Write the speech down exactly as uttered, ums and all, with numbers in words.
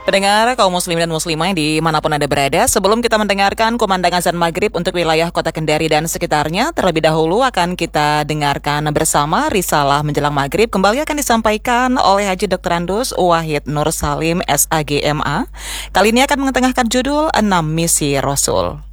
Pendengar kaum muslim dan muslimah dimanapun Anda berada, sebelum kita mendengarkan kumandang azan maghrib untuk wilayah kota Kendari dan sekitarnya, terlebih dahulu akan kita dengarkan bersama Risalah Menjelang Maghrib. Kembali akan disampaikan oleh Haji Doktor Andus Wahid Nur Salim S A G M A. Kali ini akan mengetengahkan judul enam Misi Rasul.